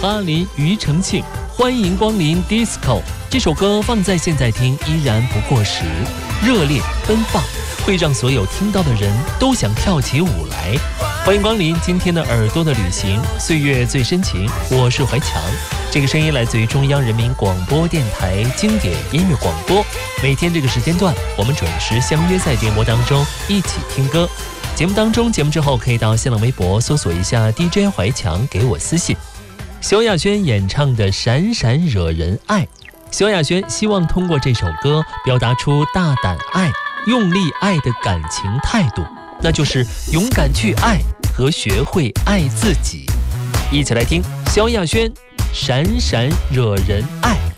巴林、庾澄庆，欢迎光临 Disco。这首歌放在现在听依然不过时，热烈奔放，会让所有听到的人都想跳起舞来。欢迎光临今天的耳朵的旅行，岁月最深情，我是怀强。这个声音来自于中央人民广播电台经典音乐广播，每天这个时间段，我们准时相约在电波当中一起听歌。节目之后可以到新浪微博搜索一下 DJ 怀强，给我私信。萧亚轩演唱的《闪闪惹人爱》，萧亚轩希望通过这首歌表达出大胆爱、用力爱的感情态度，那就是勇敢去爱和学会爱自己。一起来听萧亚轩《闪闪惹人爱》。